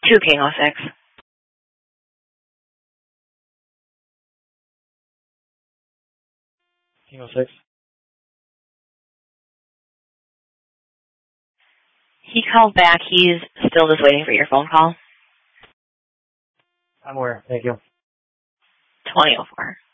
2 King 06. King 06. He called back. He's still just waiting for your phone call. I'm aware. Thank you. 2004.